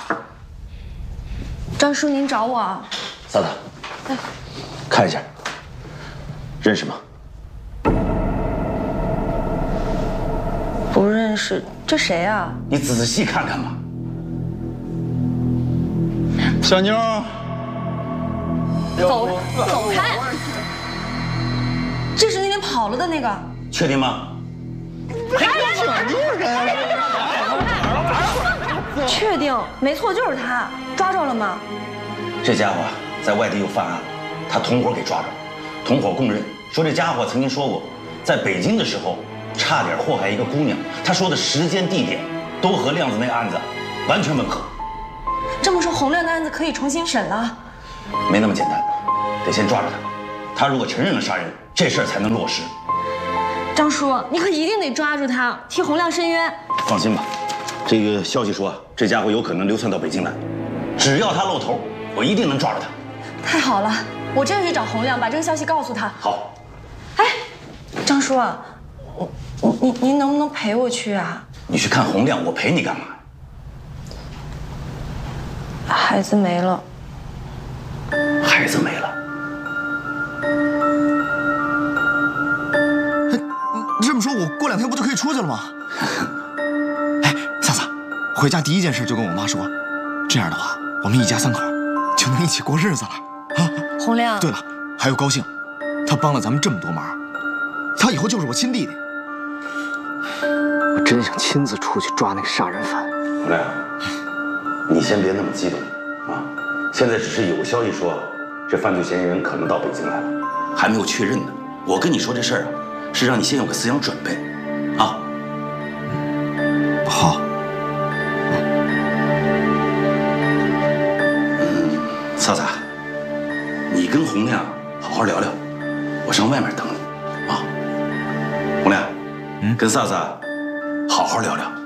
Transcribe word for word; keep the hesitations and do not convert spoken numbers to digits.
张叔，您找我？ 嫂子，哎，看一下，认识吗？ 不认识，这谁啊？ 你仔细看看吧。 小妞， 走走开！这是那天跑了的那个。 确定吗？ 确定，没错，就是他。抓着了吗？ 这家伙在外地又犯案了，他同伙给抓着了。同伙供认说，这家伙曾经说过，在北京的时候差点祸害一个姑娘。他说的时间地点都和亮子那案子完全吻合。 这么说，洪亮的案子可以重新审了？ 没那么简单，得先抓着他。他如果承认了杀人，这事儿才能落实。 张叔，你可一定得抓住他，替洪亮伸冤。 放心吧，这个消息说啊，这家伙有可能流窜到北京来，只要他露头，我一定能抓住他。 太好了，我这就去找洪亮，把这个消息告诉他。 好。 哎，张叔啊，你你您能不能陪我去啊？ 你去看洪亮，我陪你干嘛？ 孩子没了。 孩子没了。 你这么说，我过两天不就可以出去了吗？哎，萨萨，回家第一件事就跟我妈说，这样的话，我们一家三口就能一起过日子了啊！ 洪亮， 对了，还有高兴，他帮了咱们这么多忙，他以后就是我亲弟弟。 我真想亲自出去抓那个杀人犯。 洪亮，你先别那么激动啊！现在只是有消息说，这犯罪嫌疑人可能到北京来了，还没有确认呢。我跟你说这事儿啊，是让你先有个思想准备，啊。 好。 嗯，萨萨，你跟洪亮好好聊聊，我上外面等你，啊。洪亮，嗯，跟萨萨好好聊聊。